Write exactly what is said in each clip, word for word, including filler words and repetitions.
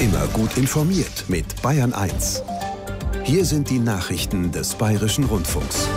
Immer gut informiert mit Bayern eins. Hier sind die Nachrichten des Bayerischen Rundfunks.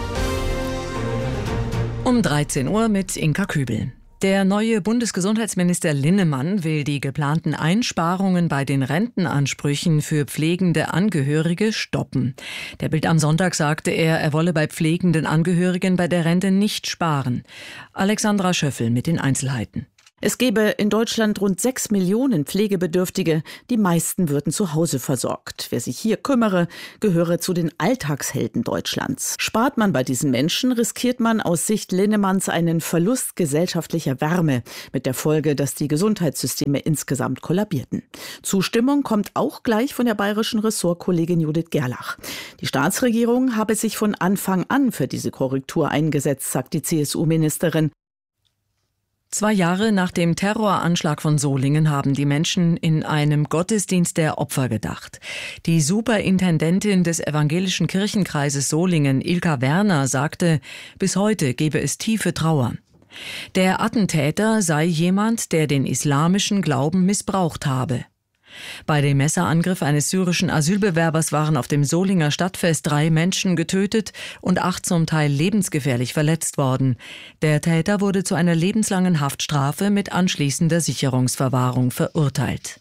Um dreizehn Uhr mit Inka Kübel. Der neue Bundesgesundheitsminister Linnemann will die geplanten Einsparungen bei den Rentenansprüchen für pflegende Angehörige stoppen. Der Bild am Sonntag sagte er, er wolle bei pflegenden Angehörigen bei der Rente nicht sparen. Alexandra Schöffel mit den Einzelheiten. Es gäbe in Deutschland rund sechs Millionen Pflegebedürftige. Die meisten würden zu Hause versorgt. Wer sich hier kümmere, gehöre zu den Alltagshelden Deutschlands. Spart man bei diesen Menschen, riskiert man aus Sicht Linnemanns einen Verlust gesellschaftlicher Wärme, mit der Folge, dass die Gesundheitssysteme insgesamt kollabierten. Zustimmung kommt auch gleich von der bayerischen Ressortkollegin Judith Gerlach. Die Staatsregierung habe sich von Anfang an für diese Korrektur eingesetzt, sagt die C S U-Ministerin. Zwei Jahre nach dem Terroranschlag von Solingen haben die Menschen in einem Gottesdienst der Opfer gedacht. Die Superintendentin des Evangelischen Kirchenkreises Solingen, Ilka Werner, sagte, bis heute gebe es tiefe Trauer. Der Attentäter sei jemand, der den islamischen Glauben missbraucht habe. Bei dem Messerangriff eines syrischen Asylbewerbers waren auf dem Solinger Stadtfest drei Menschen getötet und acht zum Teil lebensgefährlich verletzt worden. Der Täter wurde zu einer lebenslangen Haftstrafe mit anschließender Sicherungsverwahrung verurteilt.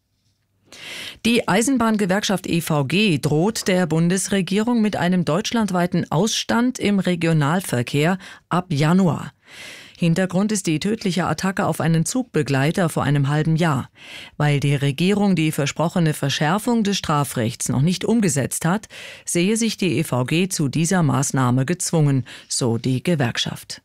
Die Eisenbahngewerkschaft E V G droht der Bundesregierung mit einem deutschlandweiten Ausstand im Regionalverkehr ab Januar. Hintergrund ist die tödliche Attacke auf einen Zugbegleiter vor einem halben Jahr. Weil die Regierung die versprochene Verschärfung des Strafrechts noch nicht umgesetzt hat, sehe sich die E V G zu dieser Maßnahme gezwungen, so die Gewerkschaft.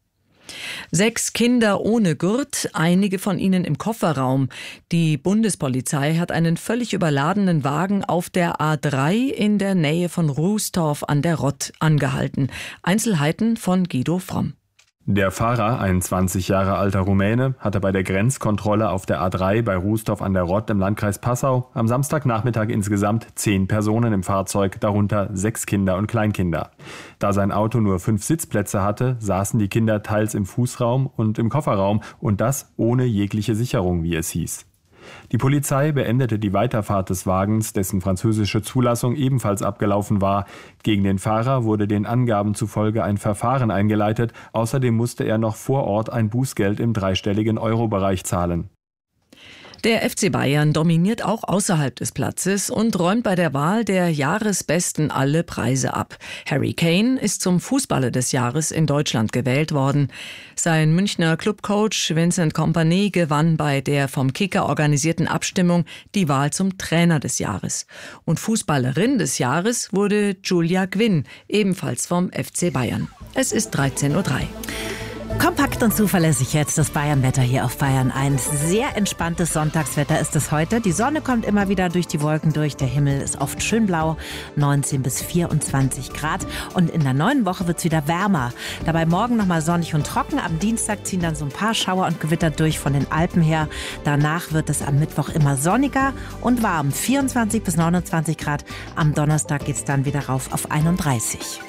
Sechs Kinder ohne Gurt, einige von ihnen im Kofferraum. Die Bundespolizei hat einen völlig überladenen Wagen auf der A drei in der Nähe von Rußtorf an der Rott angehalten. Einzelheiten von Guido Fromm. Der Fahrer, ein zwanzig Jahre alter Rumäne, hatte bei der Grenzkontrolle auf der A drei bei Rußtorf an der Rott im Landkreis Passau am Samstagnachmittag insgesamt zehn Personen im Fahrzeug, darunter sechs Kinder und Kleinkinder. Da sein Auto nur fünf Sitzplätze hatte, saßen die Kinder teils im Fußraum und im Kofferraum und das ohne jegliche Sicherung, wie es hieß. Die Polizei beendete die Weiterfahrt des Wagens, dessen französische Zulassung ebenfalls abgelaufen war. Gegen den Fahrer wurde den Angaben zufolge ein Verfahren eingeleitet. Außerdem musste er noch vor Ort ein Bußgeld im dreistelligen Euro-Bereich zahlen. Der F C Bayern dominiert auch außerhalb des Platzes und räumt bei der Wahl der Jahresbesten alle Preise ab. Harry Kane ist zum Fußballer des Jahres in Deutschland gewählt worden. Sein Münchner Clubcoach Vincent Kompany gewann bei der vom Kicker organisierten Abstimmung die Wahl zum Trainer des Jahres. Und Fußballerin des Jahres wurde Julia Gwynn, ebenfalls vom F C Bayern. Es ist dreizehn Uhr drei. Kompakt und zuverlässig jetzt das Bayernwetter hier auf Bayern eins. Sehr entspanntes Sonntagswetter ist es heute. Die Sonne kommt immer wieder durch die Wolken durch. Der Himmel ist oft schön blau, neunzehn bis vierundzwanzig Grad. Und in der neuen Woche wird es wieder wärmer. Dabei morgen nochmal sonnig und trocken. Am Dienstag ziehen dann so ein paar Schauer und Gewitter durch von den Alpen her. Danach wird es am Mittwoch immer sonniger und warm. vierundzwanzig bis neunundzwanzig Grad. Am Donnerstag geht es dann wieder rauf auf einunddreißig.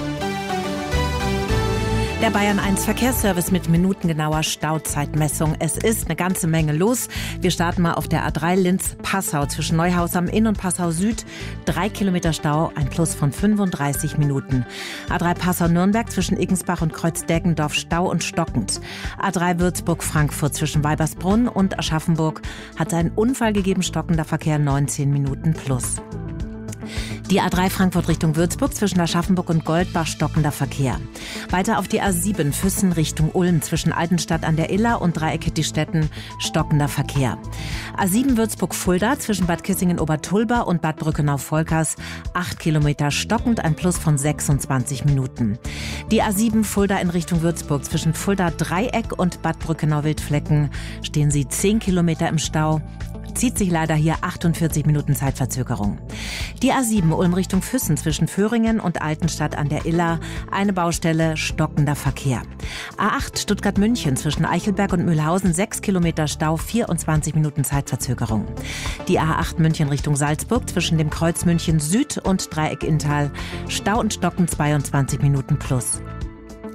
Der Bayern eins Verkehrsservice mit minutengenauer Stauzeitmessung. Es ist eine ganze Menge los. Wir starten mal auf der A drei Linz-Passau zwischen Neuhaus am Inn und Passau Süd. Drei Kilometer Stau, ein Plus von fünfunddreißig Minuten. A drei Passau-Nürnberg zwischen Iggensbach und Kreuz-Deggendorf Stau und stockend. A drei Würzburg-Frankfurt zwischen Weibersbrunn und Aschaffenburg hat es einen Unfall gegeben, stockender Verkehr, neunzehn Minuten plus. Die A drei Frankfurt Richtung Würzburg zwischen Aschaffenburg und Goldbach stockender Verkehr. Weiter auf die A sieben Füssen Richtung Ulm zwischen Altenstadt an der Iller und Dreieck Distetten stockender Verkehr. A sieben Würzburg-Fulda zwischen Bad Kissingen-Obertulba und Bad Brückenau-Volkers acht Kilometer stockend, ein Plus von sechsundzwanzig Minuten. Die A sieben Fulda in Richtung Würzburg zwischen Fulda-Dreieck und Bad Brückenau-Wildflecken stehen sie zehn Kilometer im Stau. Zieht sich leider hier achtundvierzig Minuten Zeitverzögerung. Die A sieben Ulm Richtung Füssen zwischen Föhringen und Altenstadt an der Iller, eine Baustelle, stockender Verkehr. A acht Stuttgart-München zwischen Eichelberg und Mühlhausen, sechs Kilometer Stau, vierundzwanzig Minuten Zeitverzögerung. Die A acht München Richtung Salzburg zwischen dem Kreuz München Süd und Dreieck Inntal, Stau und Stocken, zweiundzwanzig Minuten plus.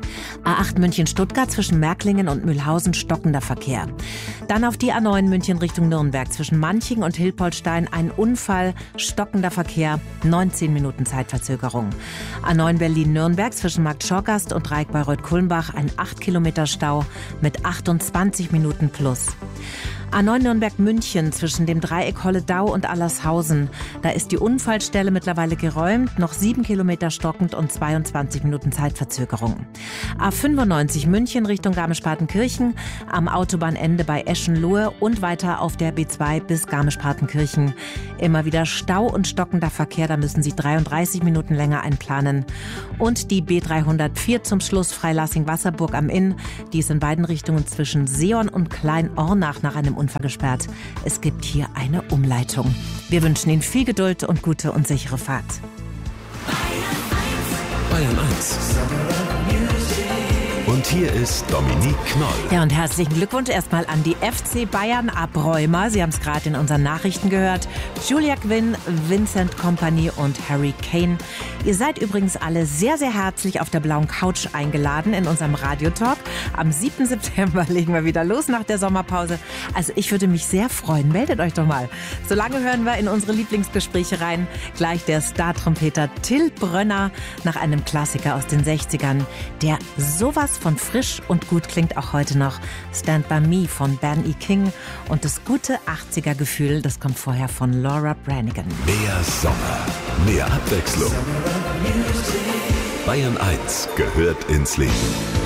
A acht München-Stuttgart zwischen Märklingen und Mühlhausen stockender Verkehr. Dann auf die A neun München Richtung Nürnberg zwischen Manching und Hilpoltstein ein Unfall, stockender Verkehr, neunzehn Minuten Zeitverzögerung. A neun Berlin-Nürnberg zwischen Markt Schorgast und Dreieck Bayreuth-Kulmbach ein acht Kilometer Stau mit achtundzwanzig Minuten plus. A neun Nürnberg-München zwischen dem Dreieck Holledau und Allershausen. Da ist die Unfallstelle mittlerweile geräumt, noch sieben Kilometer stockend und zweiundzwanzig Minuten Zeitverzögerung. A fünfundneunzig München Richtung Garmisch-Partenkirchen, am Autobahnende bei Eschenlohe und weiter auf der B zwei bis Garmisch-Partenkirchen. Immer wieder Stau und stockender Verkehr, da müssen Sie dreiunddreißig Minuten länger einplanen. Und die B dreihundertvier zum Schluss Freilassing-Wasserburg am Inn, die ist in beiden Richtungen zwischen Seeon und Klein-Ornach nach einem Unfall gesperrt. Es gibt hier eine Umleitung. Wir wünschen Ihnen viel Geduld und gute und sichere Fahrt. Bayern eins. Und hier ist Dominique Knoll. Ja, und herzlichen Glückwunsch erstmal an die F C Bayern Abräumer. Sie haben es gerade in unseren Nachrichten gehört. Julia Quinn, Vincent Kompany und Harry Kane. Ihr seid übrigens alle sehr, sehr herzlich auf der blauen Couch eingeladen in unserem Radiotalk. Am siebten September legen wir wieder los nach der Sommerpause. Also ich würde mich sehr freuen. Meldet euch doch mal. Solange hören wir in unsere Lieblingsgespräche rein. Gleich der Star-Trompeter Till Brönner nach einem Klassiker aus den sechzigern, der sowas von frisch und gut klingt auch heute noch. Stand By Me von Ben E. King und das gute achtziger-Gefühl, das kommt vorher von Laura Branigan. Mehr Sommer, mehr Abwechslung. Bayern eins gehört ins Leben.